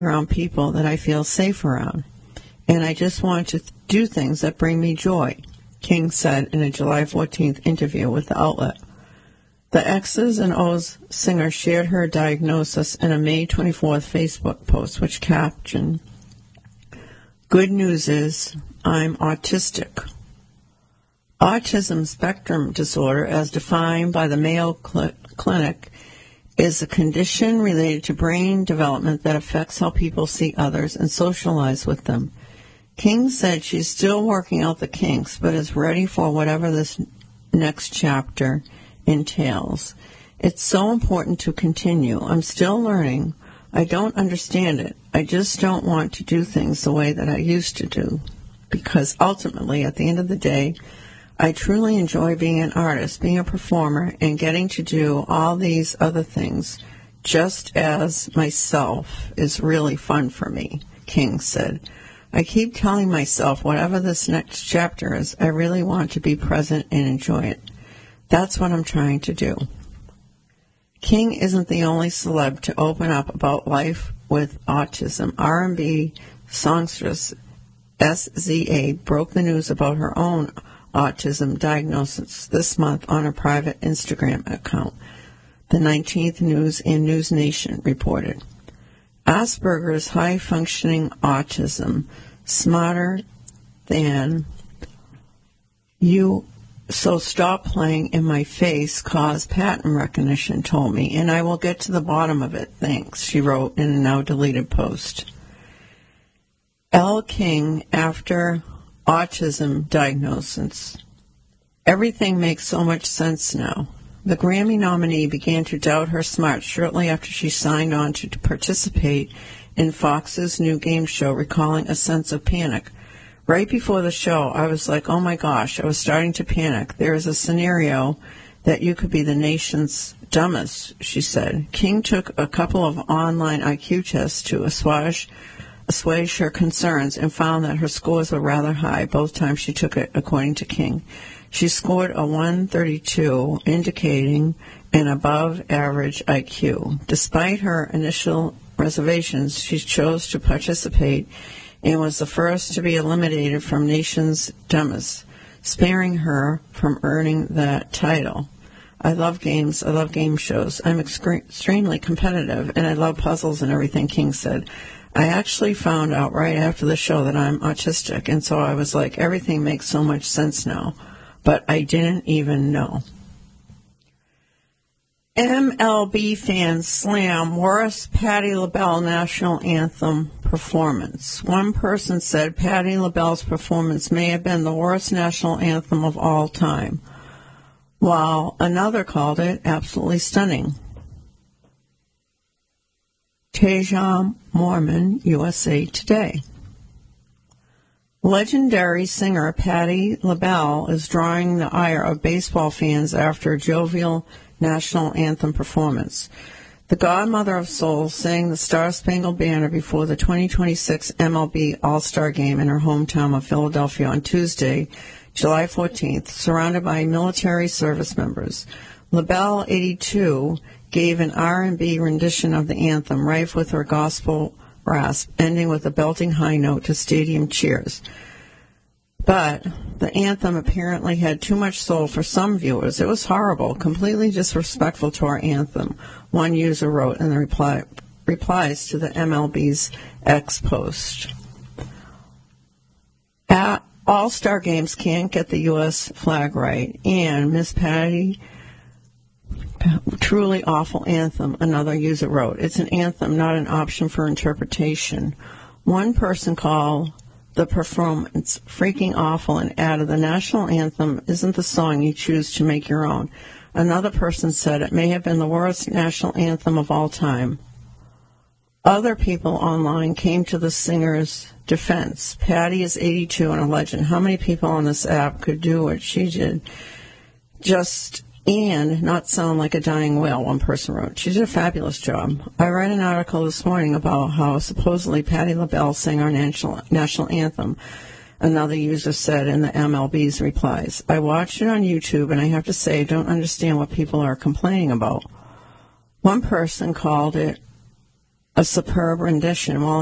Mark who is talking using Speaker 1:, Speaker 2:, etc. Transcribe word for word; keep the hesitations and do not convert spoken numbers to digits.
Speaker 1: around people that I feel safe around, and I just want to th- do things that bring me joy, King said in a July fourteenth interview with the outlet. The X's and O's singer shared her diagnosis in a May twenty-fourth Facebook post, which captioned, "Good news is I'm autistic." Autism spectrum disorder, as defined by the Mayo Cl- Clinic, is a condition related to brain development that affects how people see others and socialize with them. King said she's still working out the kinks, but is ready for whatever this next chapter entails. It's so important to continue. I'm still learning. I don't understand it. I just don't want to do things the way that I used to do, because ultimately, at the end of the day, I truly enjoy being an artist, being a performer, and getting to do all these other things just as myself is really fun for me, King said. I keep telling myself whatever this next chapter is, I really want to be present and enjoy it. That's what I'm trying to do. King isn't the only celeb to open up about life with autism. R and B songstress S Z A broke the news about her own autism diagnosis this month on her private Instagram account, the nineteenth News and News Nation reported. Asperger's high-functioning autism, smarter than you, so stop playing in my face, cause pattern recognition, told me, and I will get to the bottom of it, thanks, she wrote in a now-deleted post. Elle King, after autism diagnosis. Everything makes so much sense now. The Grammy nominee began to doubt her smarts shortly after she signed on to participate in Fox's new game show, recalling a sense of panic. Right before the show, I was like, oh my gosh, I was starting to panic. There is a scenario that you could be the nation's dumbest, she said. King took a couple of online I Q tests to assuage assuage her concerns and found that her scores were rather high both times she took it, according to King. She scored a one thirty-two, indicating an above-average I Q. Despite her initial reservations, she chose to participate and was the first to be eliminated from Nation's Dumbest, sparing her from earning that title. I love games. I love game shows. I'm excre- extremely competitive, and I love puzzles and everything, King said. I actually found out right after the show that I'm autistic, and so I was like, everything makes so much sense now, but I didn't even know. M L B fans slam worst Patti LaBelle national anthem performance. One person said Patti LaBelle's performance may have been the worst national anthem of all time, while another called it absolutely stunning. Taja Mormon, U S A Today. Legendary singer Patti LaBelle is drawing the ire of baseball fans after a jovial national anthem performance. The godmother of soul sang the Star-Spangled Banner before the twenty twenty-six M L B All-Star Game in her hometown of Philadelphia on Tuesday, July fourteenth, surrounded by military service members. LaBelle, eighty-two, gave an R and B rendition of the anthem, rife with her gospel rasp, ending with a belting high note to stadium cheers. But the anthem apparently had too much soul for some viewers. It was horrible, completely disrespectful to our anthem, one user wrote in the reply, replies to the M L B's X post. At All-Star games can't get the U S flag right, and Miss Patti, truly awful anthem, another user wrote. It's an anthem, not an option for interpretation. One person called the performance freaking awful and added, the national anthem isn't the song you choose to make your own. Another person said it may have been the worst national anthem of all time. Other people online came to the singer's defense. Patti is eighty-two and a legend. How many people on this app could do what she did? Just and not sound like a dying whale, one person wrote. She did a fabulous job. I read an article this morning about how supposedly Patti LaBelle sang our national, national anthem, another user said in the M L B's replies. I watched it on YouTube, and I have to say I don't understand what people are complaining about. One person called it a superb rendition. Well,